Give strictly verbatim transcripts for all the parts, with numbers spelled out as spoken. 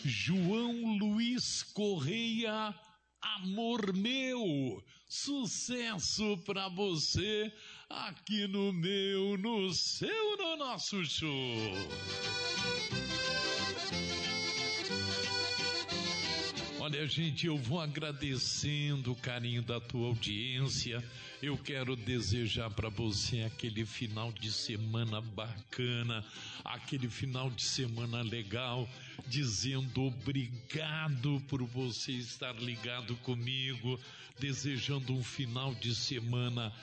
João Luiz Correia, amor meu, sucesso pra você aqui no meu, no seu, no nosso show. Olha, gente, eu vou agradecendo o carinho da tua audiência. Eu quero desejar para você aquele final de semana bacana, aquele final de semana legal, dizendo obrigado por você estar ligado comigo, desejando um final de semana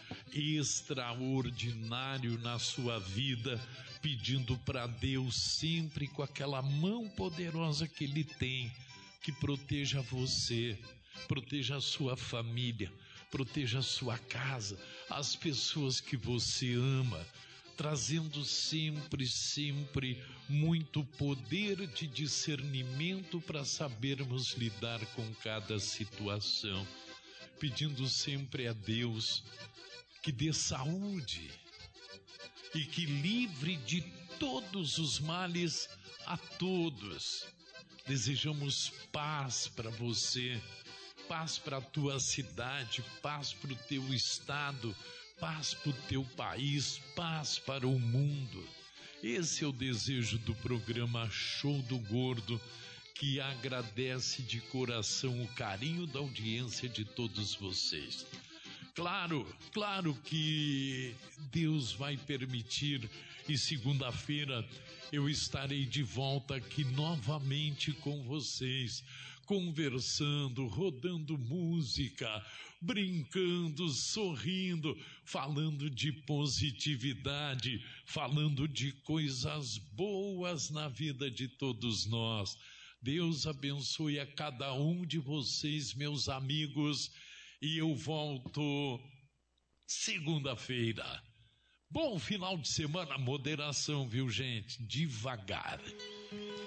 extraordinário na sua vida, pedindo para Deus sempre com aquela mão poderosa que Ele tem, que proteja você, proteja a sua família, proteja a sua casa, as pessoas que você ama, trazendo sempre, sempre muito poder de discernimento para sabermos lidar com cada situação, pedindo sempre a Deus que dê saúde e que livre de todos os males a todos. Desejamos paz para você, paz para a tua cidade, paz para o teu estado, paz para o teu país, paz para o mundo. Esse é o desejo do programa Show do Gordo, que agradece de coração o carinho da audiência de todos vocês. Claro, claro que Deus vai permitir e segunda-feira eu estarei de volta aqui novamente com vocês, conversando, rodando música, brincando, sorrindo, falando de positividade, falando de coisas boas na vida de todos nós. Deus abençoe a cada um de vocês, meus amigos, e eu volto segunda-feira. Bom final de semana, moderação, viu, gente? Devagar.